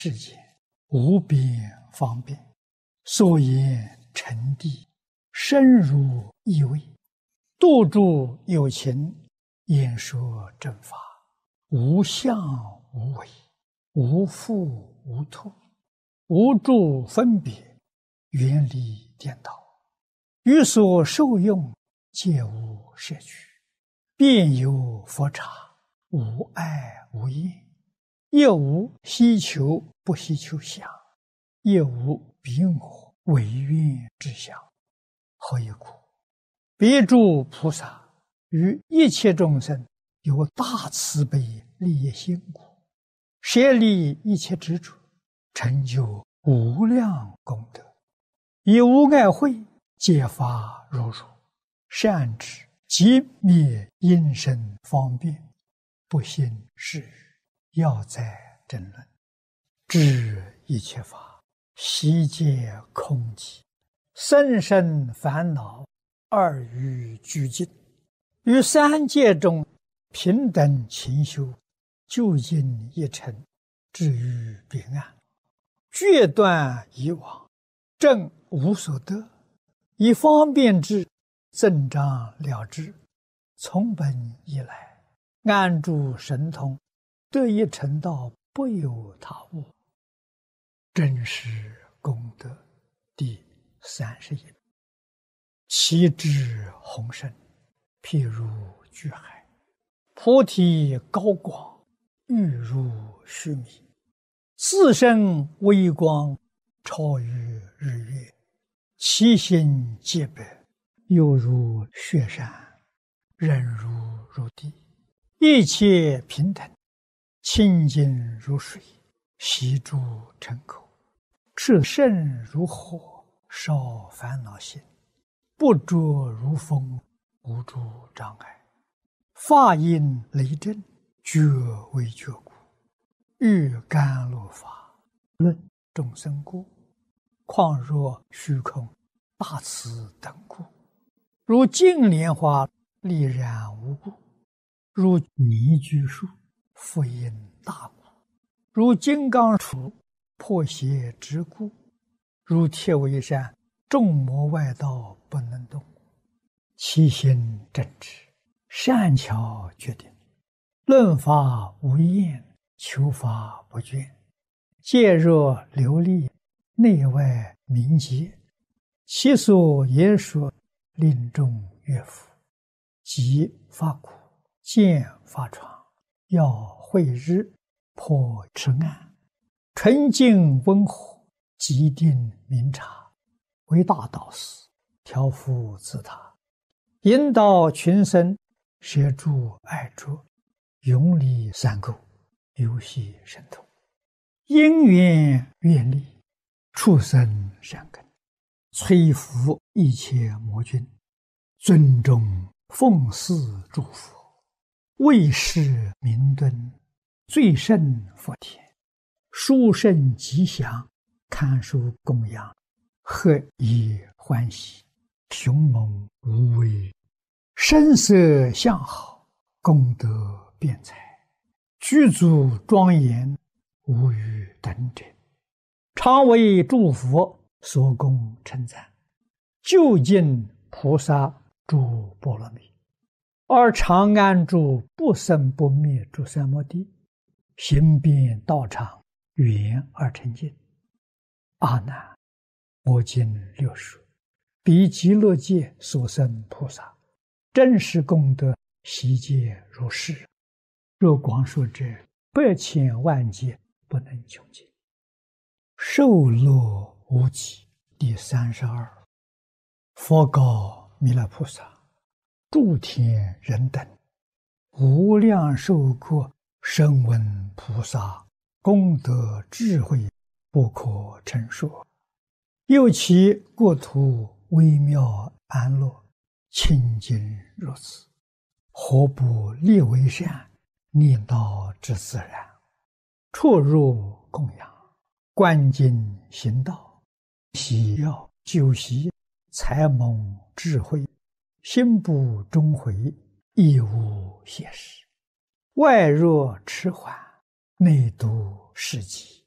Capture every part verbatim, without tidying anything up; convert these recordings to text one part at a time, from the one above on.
世间无边方便，所言成谛，深如意味，度诸有情，演说正法，无相无为，无复无脱，无住分别，远离颠倒，于所受用，皆无摄取，遍有佛刹，无碍无厌，亦无希求不希求相，亦无彼我唯愿之相。何以故？彼诸菩萨于一切众生有大慈悲利益心故，舍离一切执着，成就无量功德，以无碍慧揭发如如，善知即灭因身方便，不信是语，要在争论，知一切法悉皆空寂，甚深烦恼二于俱尽，于三界中平等勤修，究竟一尘，至于彼岸，决断以往，正无所得，以方便智增长了之，从本以来，安住神通，得以成道，不有他物。真实功德第三十一。其智宏深，譬如巨海，菩提高广，欲如须弥，自身微光，超于日月，其心洁白，犹如雪山，忍如如地，一切平等，清净如水，悉诸尘口，炽盛如火，烧烦恼心，不着如风，无诸障碍，法音雷震，觉为觉故，欲甘露法，论众生故，况若虚空大慈等故，如净莲花丽然无故，如泥居树复因大故，如金刚杵破邪之故，如铁围山众魔外道不能动，其心正直，善巧决定，论法无厌，求法不倦，戒若流利，内外明洁，其所言说，令众悦服，即发苦，见发疮，要慧日，破痴暗，纯净温和，极定明察，为大导师，调伏自他，引导群生，摄诸爱着，永离三垢，游戏神通，因缘愿力，畜生善根，摧伏一切魔君，尊重奉祀诸佛，为世明敦，最胜佛田，殊胜吉祥，堪受供养，何以欢喜，雄猛无畏，声色相好，功德辩才，具足庄严，无与等者，常为诸佛所供称赞，究竟菩萨诸波罗蜜，而常安住不生不灭诸三摩地，行遍道场，圆而成净。阿难，我今略说，彼极乐界所生菩萨，真实功德悉皆如是。若广说者，百千万劫不能穷尽。受乐无极第三十二。佛告弥勒菩萨：诸天人等，无量寿国声闻菩萨功德智慧不可称说，又其国土微妙安乐，清净如此，何不立为善，念道之自然，出入供养，观经行道，喜要修习，才蒙智慧，心不终回，亦无懈时，外若迟缓，内度事急，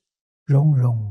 融融